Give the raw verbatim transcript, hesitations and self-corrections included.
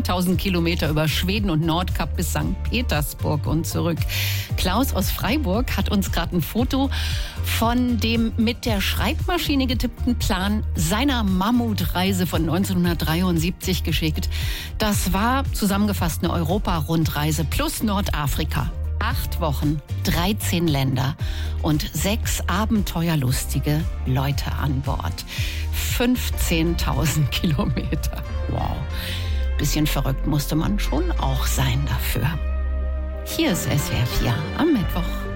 zehntausend Kilometer über Schweden und Nordkap bis Sankt Petersburg und zurück. Klaus aus Freiburg hat uns gerade ein Foto von dem mit der Schreibmaschine getippten Plan seiner Mammutreise von neunzehnhundertdreiundsiebzig geschickt. Das war zusammengefasst eine Europa-Rundreise plus Nordafrika. Acht Wochen, dreizehn Länder und sechs abenteuerlustige Leute an Bord. fünfzehntausend Kilometer. Wow. Bisschen verrückt musste man schon auch sein dafür. Hier ist S W R vier am Mittwoch.